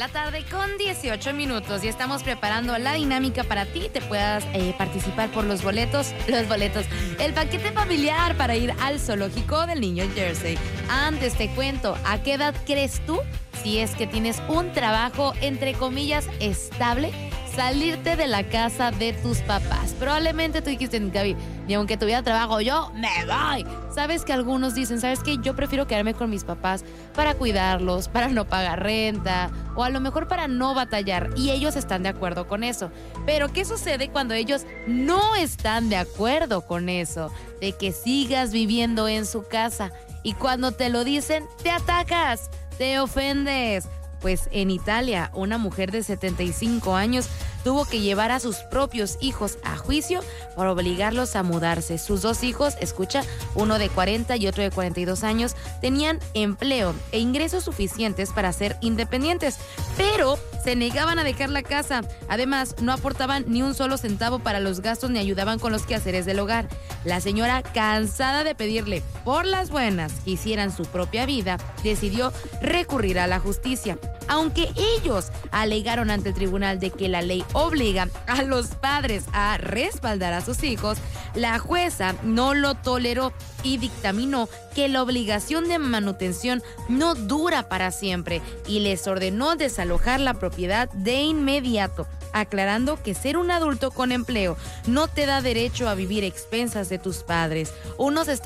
la tarde con 18 minutos y estamos preparando la dinámica para ti. Te puedas participar por los boletos, el paquete familiar para ir al zoológico del Niño Jersey. Antes te cuento, ¿a qué edad crees tú, si es que tienes un trabajo, entre comillas, estable, salirte de la casa de tus papás? Probablemente tú dijiste, Gaby, ni aunque tuviera trabajo, yo me voy. Sabes que algunos dicen, ¿sabes qué? Yo prefiero quedarme con mis papás para cuidarlos, para no pagar renta, o a lo mejor para no batallar. Y ellos están de acuerdo con eso. Pero, ¿qué sucede cuando ellos no están de acuerdo con eso? De que sigas viviendo en su casa. Y cuando te lo dicen, te atacas, te ofendes. Pues en Italia, una mujer de 75 años tuvo que llevar a sus propios hijos a juicio por obligarlos a mudarse. Sus dos hijos, escucha, uno de 40 y otro de 42 años, tenían empleo e ingresos suficientes para ser independientes, pero se negaban a dejar la casa. Además, no aportaban ni un solo centavo para los gastos ni ayudaban con los quehaceres del hogar. La señora, cansada de pedirle por las buenas que hicieran su propia vida, decidió recurrir a la justicia. Aunque ellos alegaron ante el tribunal de que la ley obliga a los padres a respaldar a sus hijos, la jueza no lo toleró y dictaminó que la obligación de manutención no dura para siempre y les ordenó desalojar la propiedad de inmediato, aclarando que ser un adulto con empleo no te da derecho a vivir a expensas de tus padres. Unos